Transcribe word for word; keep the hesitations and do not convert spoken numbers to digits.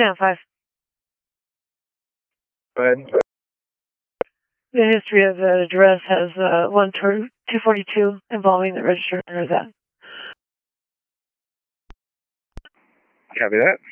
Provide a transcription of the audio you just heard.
ten five. Go ahead. The history of the address has uh, one two forty-two involving the registered owner of that. Copy that.